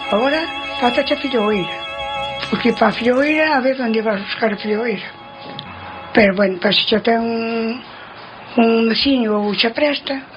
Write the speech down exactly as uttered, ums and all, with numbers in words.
Agora falta a filloeira, porque para a filloeira a ver onde vas buscar a filloeira. Pero bueno, para se xa ten un, un veciño ou xa presta,